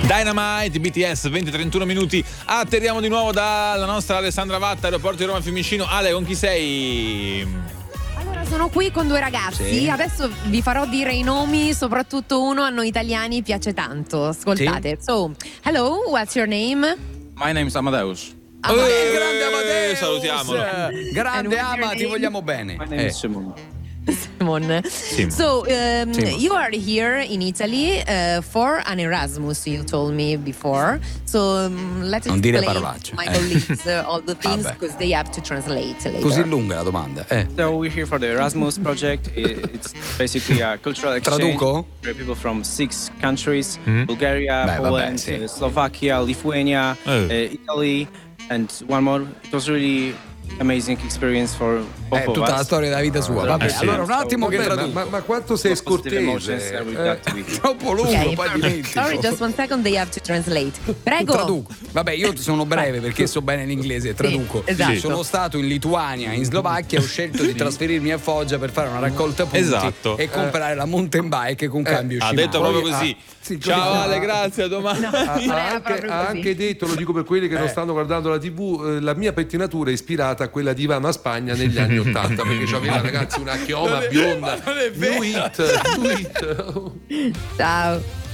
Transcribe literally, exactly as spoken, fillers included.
Dynamite, B T S, venti trentuno minuti. Atterriamo di nuovo dalla nostra Alessandra Vatta, aeroporto di Roma Fiumicino. Ale, con chi sei? Allora, sono qui con due ragazzi. Sì. Adesso vi farò dire i nomi, soprattutto uno a noi italiani piace tanto. Ascoltate. Sì. So, hello, what's your name? My name is Amadeus. Amadeus. Eh, grande Amadeus! Salutiamolo. Grande Ama, ti name? vogliamo bene. My name Eh. is Simon. Simon. Simon. So, um, Simon. you are here in Italy uh, for an Erasmus, you told me before. So, um, let's Non dire explain parolacce, to my eh. colleagues uh, all the things Vabbè. because they have to translate later. Così lunga la domanda. Eh. So we're here for the Erasmus project. I- It's basically a cultural exchange. Traduco? Where people from six countries: Bulgaria, Beh, vabbè, Poland, sì. uh, Slovakia, Lithuania, Oh. uh, Italy, and one more. It was really amazing experience for both È of tutta us. la storia della vita sua. Vabbè, Eh, sì. allora un attimo che Vabbè, ma, traduco. ma, ma quanto sei Positive emotions, scortese? uh, we've Eh, got to be- Troppo lungo, Okay, poi dimentico. sorry, just one second, they have to translate. Prego. Traduco. Vabbè, io sono breve perché so bene l'inglese, traduco. esatto. Sono stato in Lituania, in Slovacchia, ho scelto di trasferirmi a Foggia per fare una raccolta punti Esatto. e comprare la mountain bike con cambio Ha Shimano. detto proprio Poi, così. ah, sì, Ciao così- Ale, grazie, a domani. ha, Non ha era anche, proprio ha così. anche detto, lo dico per quelli che non Eh. stanno guardando la tivù, eh, la mia pettinatura è ispirata a quella di Ivano a Spagna negli anni ottanta, perché c'aveva ragazzi una chioma bionda. non è vero. Do it, do it. Ciao.